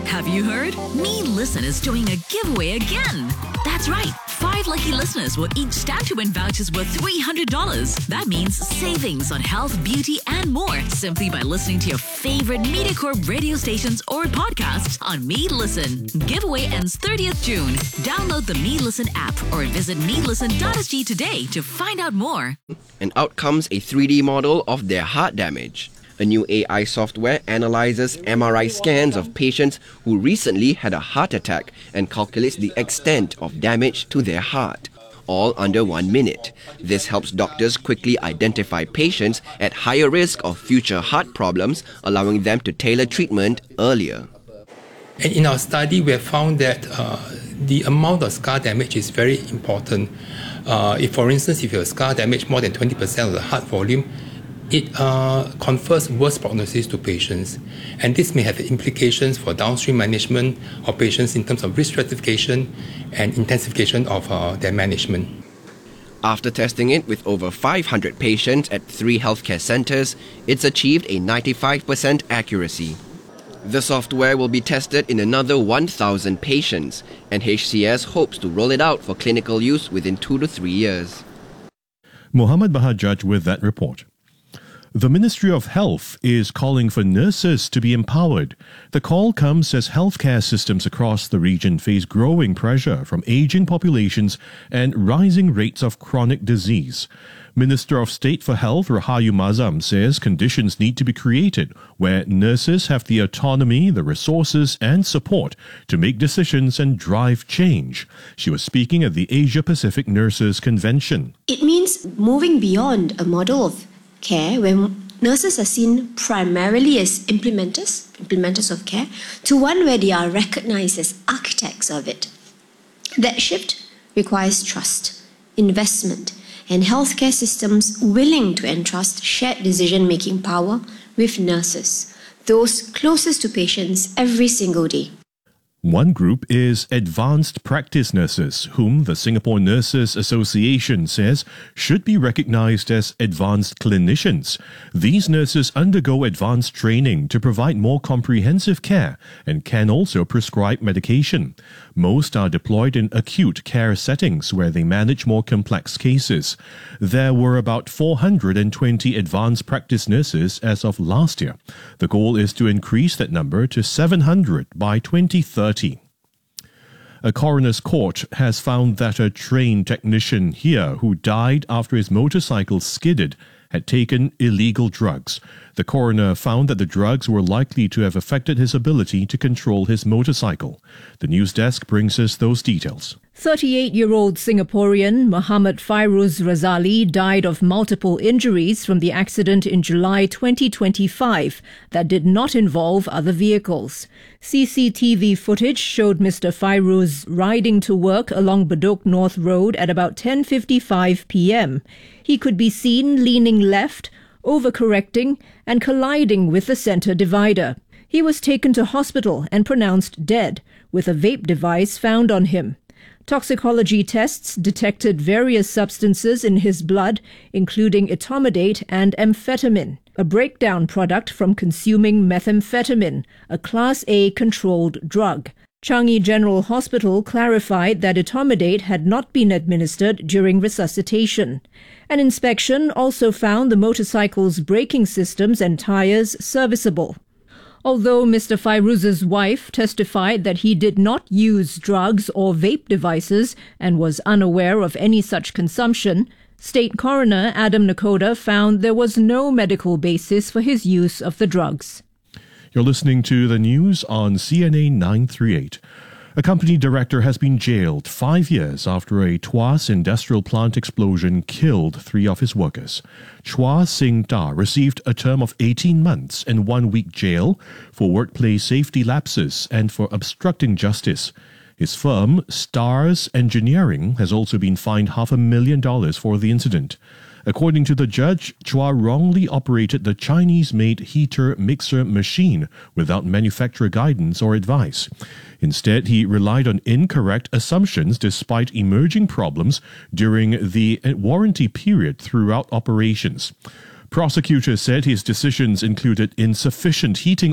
Have you heard? Me Listen is doing a giveaway again. That's right. 5 lucky listeners will each stand to win vouchers worth $300. That means savings on health, beauty, and more simply by listening to your favorite MediaCorp radio stations or podcasts on Me Listen. Giveaway ends 30th June. Download the Me Listen app or visit melisten.sg today to find out more. And out comes a 3D model of their heart damage. A new AI software analyzes MRI scans of patients who recently had a heart attack and calculates the extent of damage to their heart, all under 1 minute. This helps doctors quickly identify patients at higher risk of future heart problems, allowing them to tailor treatment earlier. And in our study, we have found that the amount of scar damage is very important. If, for instance, if you have scar damage more than 20% of the heart volume, it confers worse prognosis to patients. And this may have implications for downstream management of patients in terms of risk stratification and intensification of their management. After testing it with over 500 patients at 3 healthcare centres, it's achieved a 95% accuracy. The software will be tested in another 1,000 patients, and HCS hopes to roll it out for clinical use within 2 to 3 years. Muhammad Bahajaj with that report. The Ministry of Health is calling for nurses to be empowered. The call comes as healthcare systems across the region face growing pressure from aging populations and rising rates of chronic disease. Minister of State for Health Rahayu Mazam says conditions need to be created where nurses have the autonomy, the resources and support to make decisions and drive change. She was speaking at the Asia Pacific Nurses Convention. It means moving beyond a model of care where nurses are seen primarily as implementers of care, to one where they are recognized as architects of it. That shift requires trust, investment, and healthcare systems willing to entrust shared decision-making power with nurses, those closest to patients every single day. One group is advanced practice nurses, whom the Singapore Nurses Association says should be recognized as advanced clinicians. These nurses undergo advanced training to provide more comprehensive care and can also prescribe medication. Most are deployed in acute care settings where they manage more complex cases. There were about 420 advanced practice nurses as of last year. The goal is to increase that number to 700 by 2030. A coroner's court has found that a train technician here who died after his motorcycle skidded had taken illegal drugs. The coroner found that the drugs were likely to have affected his ability to control his motorcycle. The news desk brings us those details. 38-year-old Singaporean Muhammad Fairuz Razali died of multiple injuries from the accident in July 2025 that did not involve other vehicles. CCTV footage showed Mr. Fairuz riding to work along Bedok North Road at about 10:55 p.m. He could be seen leaning left, overcorrecting and colliding with the centre divider. He was taken to hospital and pronounced dead, with a vape device found on him. Toxicology tests detected various substances in his blood, including etomidate and amphetamine, a breakdown product from consuming methamphetamine, a Class A controlled drug. Changi General Hospital clarified that etomidate had not been administered during resuscitation. An inspection also found the motorcycle's braking systems and tyres serviceable. Although Mr. Fairuz's wife testified that he did not use drugs or vape devices and was unaware of any such consumption, State Coroner Adam Nakoda found there was no medical basis for his use of the drugs. You're listening to the news on CNA 938. A company director has been jailed 5 years after a Tuas industrial plant explosion killed 3 of his workers. Chua Sing Da received a term of 18 months and 1 week jail for workplace safety lapses and for obstructing justice. His firm, Stars Engineering, has also been fined $500,000 for the incident. According to the judge, Chua wrongly operated the Chinese-made heater-mixer machine without manufacturer guidance or advice. Instead, he relied on incorrect assumptions despite emerging problems during the warranty period throughout operations. Prosecutors said his decisions included insufficient heating